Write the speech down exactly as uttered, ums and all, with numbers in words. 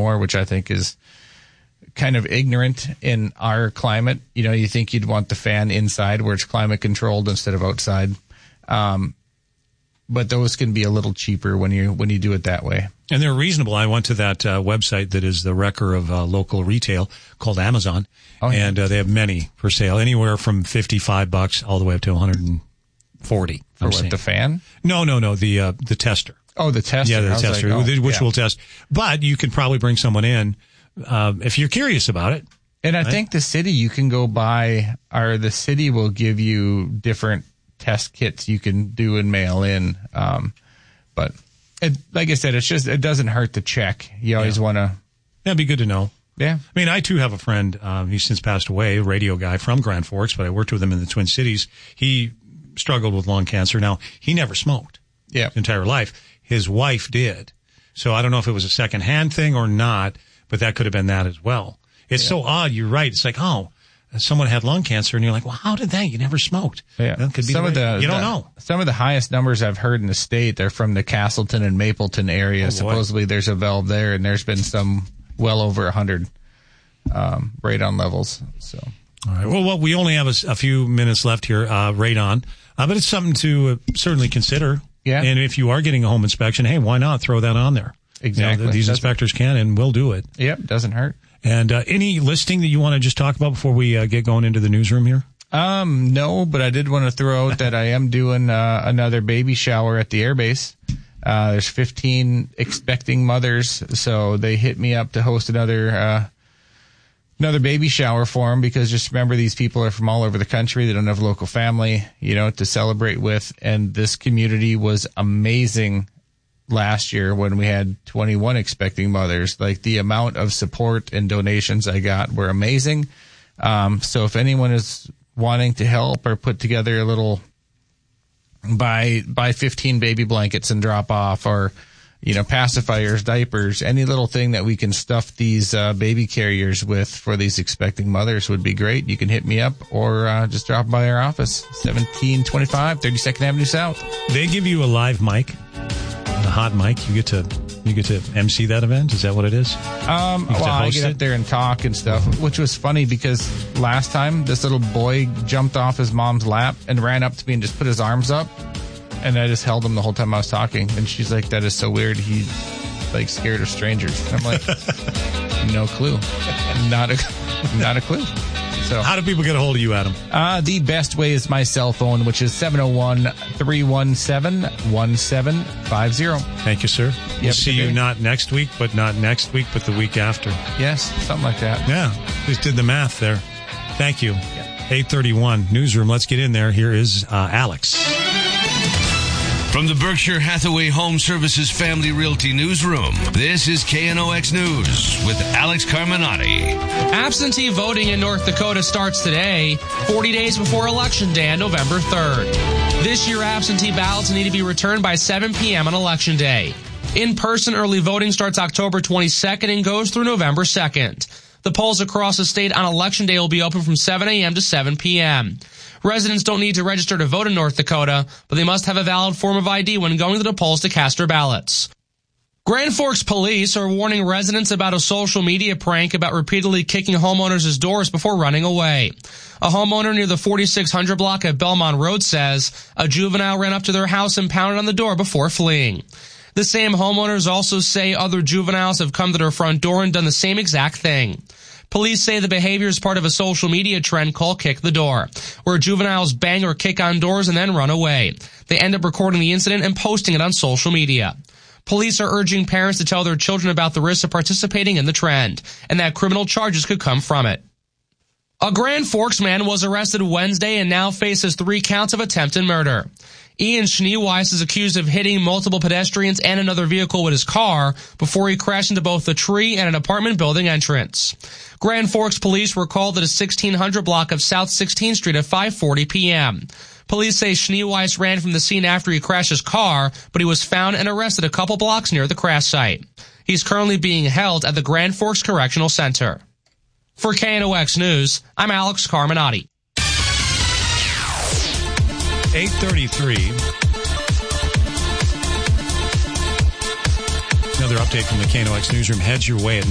anymore, which I think is kind of ignorant in our climate. You know, you think you'd want the fan inside where it's climate controlled instead of outside. Um, but those can be a little cheaper when you when you do it that way. And they're reasonable. I went to that uh, website that is the wrecker of uh, local retail called Amazon, oh, yeah. and uh, they have many for sale, anywhere from fifty-five bucks all the way up to one hundred forty. For what, the fan? No, no, no, the uh, the tester. Oh, the tester. Yeah, the tester, like, oh, which yeah. will test. But you can probably bring someone in uh, if you're curious about it. And I right? think the city you can go buy, or the city will give you different test kits you can do and mail in. Um, but it, like I said, it's just, it doesn't hurt to check. You always yeah. want to. That'd be good to know. Yeah. I mean, I too have a friend, um, he's since passed away, a radio guy from Grand Forks, but I worked with him in the Twin Cities. He struggled with lung cancer. Now, he never smoked yeah. his entire life. His wife did. So I don't know if it was a secondhand thing or not, but that could have been that as well. It's yeah. so odd. You're right. It's like, oh, someone had lung cancer, and you're like, well, how did that? You never smoked. Yeah. That could be some the of the, you don't the, know. Some of the highest numbers I've heard in the state, they're from the Castleton and Mapleton area. Oh, Supposedly there's a valve there, and there's been some well over one hundred um, radon levels. So, all right. Well, well we only have a, a few minutes left here, uh, radon, uh, but it's something to uh, certainly consider. Yeah. And if you are getting a home inspection, hey, why not throw that on there? Exactly. You know, these doesn't, inspectors can and will do it. Yep, doesn't hurt. And uh, any listing that you want to just talk about before we uh, get going into the newsroom here? Um, no, but I did want to throw out that I am doing uh, another baby shower at the airbase. Uh, there's fifteen expecting mothers, so they hit me up to host another uh, another baby shower for them, because just remember, these people are from all over the country. They don't have local family, you know, to celebrate with. And this community was amazing last year when we had twenty-one expecting mothers. Like, the amount of support and donations I got were amazing. Um, so if anyone is wanting to help or put together a little buy buy fifteen baby blankets and drop off, or, you know, pacifiers, diapers, any little thing that we can stuff these uh, baby carriers with for these expecting mothers would be great. You can hit me up, or uh, just drop by our office, seventeen twenty-five thirty-second Avenue South. They give you a live mic, a hot mic. You get to you get to M C that event. Is that what it is? Um, well, I get up there and talk and stuff, which was funny because last time this little boy jumped off his mom's lap and ran up to me and just put his arms up, and I just held him the whole time I was talking. And she's like, "That is so weird. He's like scared of strangers." And I'm like, "No clue, not a not a clue." So, how do people get a hold of you, Adam? Uh, the best way is my cell phone, which is seven oh one, three one seven, one seven five zero. Thank you, sir. We'll Yep, see you today. not next week, but not next week, but the week after. Yes, something like that. Yeah, just did the math there. Thank you. Yep. eight thirty-one Newsroom. Let's get in there. Here is uh, Alex. From the Berkshire Hathaway Home Services Family Realty Newsroom, this is K N O X News with Alex Carminati. Absentee voting in North Dakota starts today, forty days before Election Day on November third. This year, absentee ballots need to be returned by seven p.m. on Election Day. In-person early voting starts October twenty-second and goes through November second. The polls across the state on Election Day will be open from seven a.m. to seven p.m. Residents don't need to register to vote in North Dakota, but they must have a valid form of I D when going to the polls to cast their ballots. Grand Forks police are warning residents about a social media prank about repeatedly kicking homeowners' doors before running away. A homeowner near the forty-six hundred block at Belmont Road says a juvenile ran up to their house and pounded on the door before fleeing. The same homeowners also say other juveniles have come to their front door and done the same exact thing. Police say the behavior is part of a social media trend called Kick the Door, where juveniles bang or kick on doors and then run away. They end up recording the incident and posting it on social media. Police are urging parents to tell their children about the risks of participating in the trend, and that criminal charges could come from it. A Grand Forks man was arrested Wednesday and now faces three counts of attempted murder. Ian Schneeweiss is accused of hitting multiple pedestrians and another vehicle with his car before he crashed into both a tree and an apartment building entrance. Grand Forks police were called at a sixteen hundred block of South sixteenth Street at five forty p.m. Police say Schneeweiss ran from the scene after he crashed his car, but he was found and arrested a couple blocks near the crash site. He's currently being held at the Grand Forks Correctional Center. For K N O X News, I'm Alex Carminati. eight thirty-three. Another update from the K N O X Newsroom heads your way at